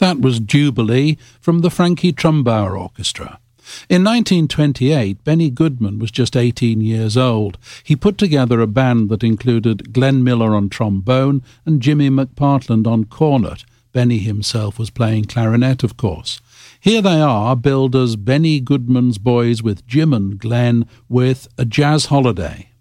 That was Jubilee from the Frankie Trumbauer Orchestra. In 1928, Benny Goodman was just 18 years old. He put together a band that included Glenn Miller on trombone and Jimmy McPartland on cornet. Benny himself was playing clarinet, of course. Here they are, billed as Benny Goodman's Boys with Jim and Glenn with A Jazz Holiday.